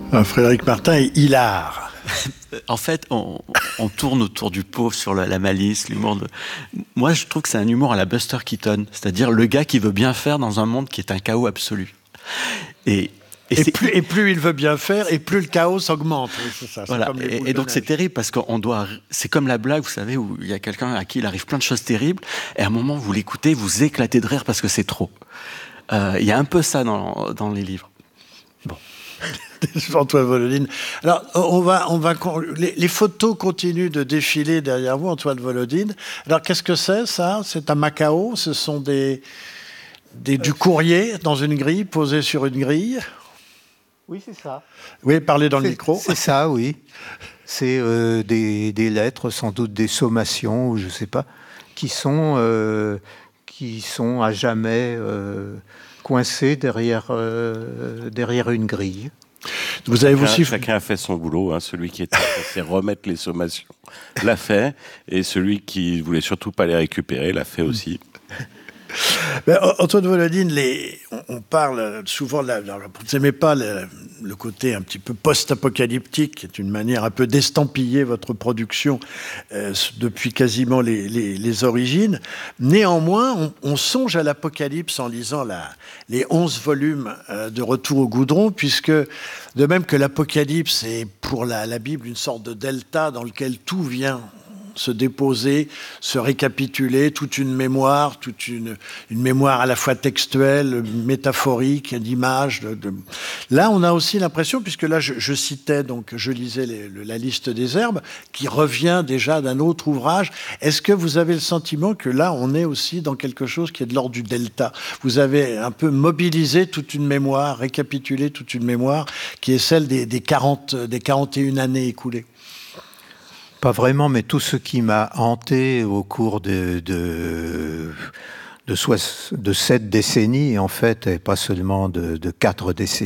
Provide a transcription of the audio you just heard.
Frédéric Martin est hilar. En fait, on tourne autour du pot sur la malice, l'humour. Moi, je trouve que c'est un humour à la Buster Keaton, c'est-à-dire le gars qui veut bien faire dans un monde qui est un chaos absolu. Et plus il veut bien faire, et plus le chaos augmente. Oui, c'est ça. Voilà. Et donc c'est terrible parce qu'on doit. C'est comme la blague, vous savez, où il y a quelqu'un à qui il arrive plein de choses terribles, et à un moment vous l'écoutez, vous éclatez de rire parce que c'est trop. Il y a un peu ça dans les livres. Bon. Antoine Volodine. Alors, les photos continuent de défiler derrière vous, Antoine Volodine. Alors, qu'est-ce que c'est, ça? C'est à Macao? Ce sont du courrier dans une grille, posé sur une grille? Oui, c'est ça. Oui, parlez dans le micro. C'est ça, oui. C'est des lettres, sans doute des sommations, ou je ne sais pas, qui sont à jamais coincées derrière une grille. Vous avez aussi... Chacun a fait son boulot. Hein. Celui qui était censé remettre les sommations l'a fait, et celui qui voulait surtout pas les récupérer l'a fait aussi. Ben, Antoine Volodine, on parle souvent, vous n'aimez pas le côté un petit peu post-apocalyptique, qui est une manière un peu d'estampiller votre production depuis quasiment les origines. Néanmoins, on songe à l'apocalypse en lisant les 11 volumes de Retour au goudron, puisque de même que l'apocalypse est pour la Bible une sorte de delta dans lequel tout vient se déposer, se récapituler, toute une mémoire mémoire à la fois textuelle, métaphorique, d'images. Là, on a aussi l'impression, puisque là, je citais, donc je lisais la liste des herbes, qui revient déjà d'un autre ouvrage. Est-ce que vous avez le sentiment que là, on est aussi dans quelque chose qui est de l'ordre du delta? Vous avez un peu mobilisé toute une mémoire, récapitulé toute une mémoire, qui est celle des 41 années écoulées. Pas vraiment, mais tout ce qui m'a hanté au cours de 7 décennies, en fait, et pas seulement de 4 décennies,